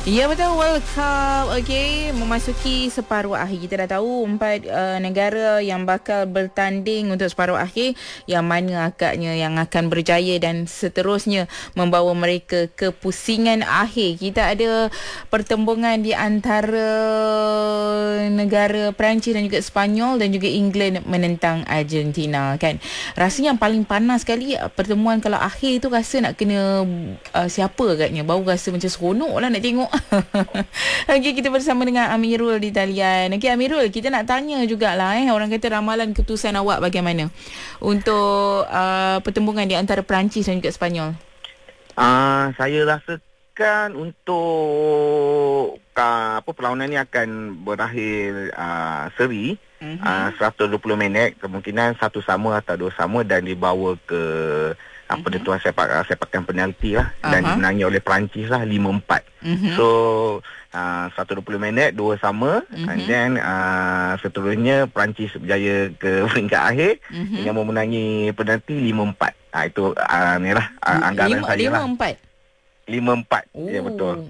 Ya betul, World Cup memasuki separuh akhir. Kita dah tahu empat negara yang bakal bertanding untuk separuh akhir, yang mana agaknya yang akan berjaya dan seterusnya membawa mereka ke pusingan akhir. Kita ada pertembungan di antara negara Perancis dan juga Sepanyol, dan juga England menentang Argentina, kan. Rasanya yang paling panas sekali pertemuan kalau akhir tu, rasa nak kena siapa agaknya, baru rasa macam seronok lah nak tengok. Okey, kita bersama dengan Amirul di talian. Okey Amirul, kita nak tanya jugalah orang kata ramalan keputusan awak bagaimana untuk pertembungan di antara Perancis dan juga Sepanyol. Saya rasakan untuk perlawanan ni akan berakhir seri 120 minit, kemungkinan satu sama atau dua sama, dan dibawa ke penentuan sepakan penalti lah, dan dimenangi oleh Perancis lah 5-4. So 120 minit dua sama, and then seterusnya Perancis berjaya ke peringkat akhir dengan memenangi penalti 5-4. Itu ni lah anggaran saya lah. 5-4. Ya, betul.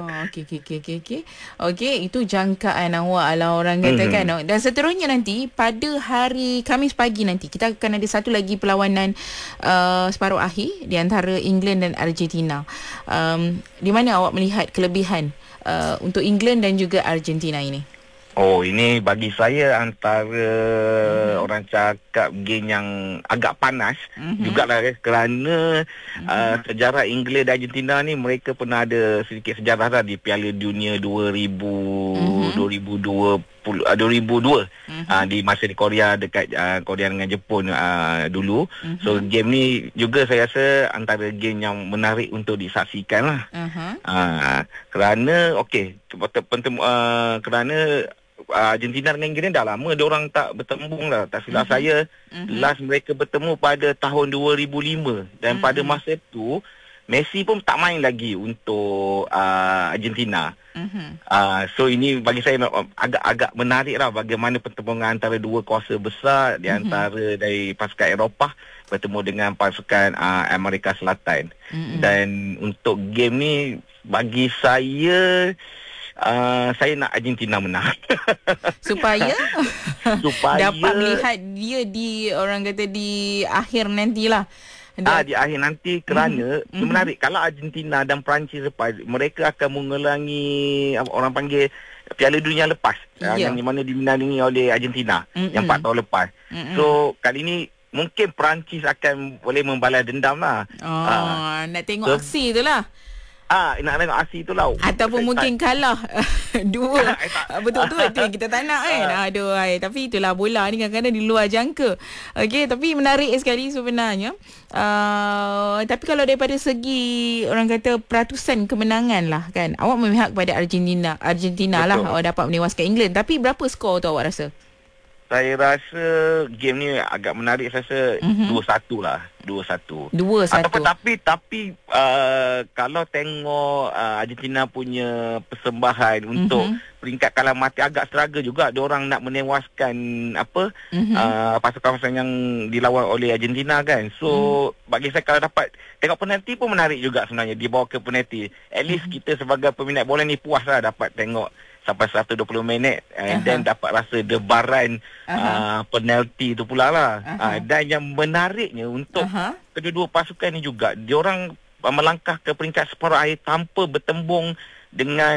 Okey, itu jangkaan awak lah orang katakan. Dan seterusnya nanti pada hari Khamis pagi nanti kita akan ada satu lagi perlawanan separuh akhir di antara England dan Argentina. Di mana awak melihat kelebihan untuk England dan juga Argentina ini? Ini bagi saya antara orang cakap game yang agak panas jugalah, kerana sejarah England dan Argentina ni, mereka pernah ada sedikit sejarah lah di Piala Dunia 2002 di masa di Korea, dekat Korea dengan Jepun dulu. So game ni juga saya rasa antara game yang menarik untuk disaksikan lah. Kerana kerana Argentina dengan England dah lama diorang tak bertembung lah. Tak silap saya, last mereka bertemu pada tahun 2005, dan pada masa tu Messi pun tak main lagi untuk Argentina. So ini bagi saya agak menarik lah, bagaimana pertembungan antara dua kuasa besar di antara dari pasukan Eropah bertemu dengan pasukan Amerika Selatan. Dan untuk game ni bagi saya nak Argentina menang. supaya dapat melihat dia di, orang kata, di akhir nantilah. Di akhir nanti, kerana menarik kalau Argentina dan Perancis lepas, mereka akan mengulangi orang panggil Piala Dunia lepas, yang mana dimenangi oleh Argentina yang 4 tahun lepas. So kali ni mungkin Perancis akan boleh membalas dendam lah. Nak tengok aksi tu lah. Nak tengok aksi tu lah. Ataupun mungkin kalah dua. Betul-betul tu yang kita tak nak kan. Tapi itulah, bola ni kadang-kadang di luar jangka. Okey, tapi menarik sekali sebenarnya. Tapi kalau daripada segi, orang kata, peratusan kemenangan lah kan, awak memihak kepada Argentina lah, awak dapat menewaskan England. Tapi berapa skor tu awak rasa? Saya rasa game ni agak menarik. Saya rasa 2-1 lah. 2-1. Tapi kalau tengok Argentina punya persembahan untuk peringkat kalah mati, agak struggle juga diorang nak menewaskan pasukan-pasukan yang dilawan oleh Argentina kan. So bagi saya, kalau dapat tengok penalti pun menarik juga sebenarnya, dibawa ke penalti. At least kita sebagai peminat bola ni puas lah dapat tengok sampai 120 minit, and then dapat rasa debaran penalti tu pula lah. Dan yang menariknya untuk kedua-dua pasukan ni juga, diorang melangkah ke peringkat separuh akhir tanpa bertembung dengan